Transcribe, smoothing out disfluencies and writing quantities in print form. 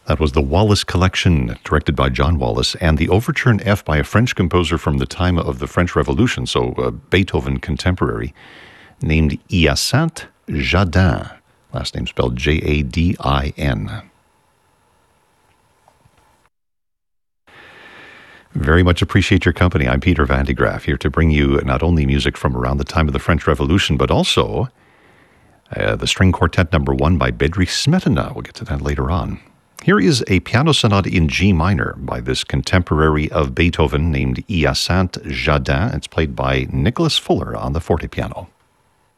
That was the Wallace Collection, directed by John Wallace, and the Overture in F by a French composer from the time of the French Revolution, so Beethoven contemporary, named Hyacinthe Jadin. Last name spelled Jadin. Very much appreciate your company. I'm Peter Van de Graaff, here to bring you not only music from around the time of the French Revolution, but also the String Quartet No. 1 by Bedřich Smetana. We'll get to that later on. Here is a piano sonata in G minor by this contemporary of Beethoven named Hyacinthe Jadin. It's played by Nicholas Fuller on the fortepiano.